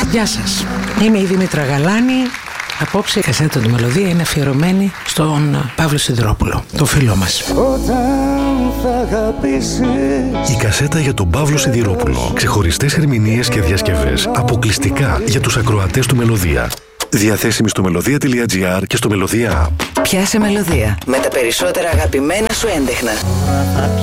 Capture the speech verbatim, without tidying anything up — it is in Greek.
Γεια σας, είμαι η Δήμητρα Γαλάνη. Απόψε η κασέτα του Μελωδία είναι αφιερωμένη στον Παύλο Σιδηρόπουλο, το φίλο μας. Η κασέτα για τον Παύλο Σιδηρόπουλο. Ξεχωριστές ερμηνείες και διασκευές αποκλειστικά για τους ακροατές του Μελωδία. Διαθέσιμη στο μελωδία τελεία τζι άρ και στο Μελωδία App. Πιάσε Μελωδία με τα περισσότερα αγαπημένα σου έντεχνα.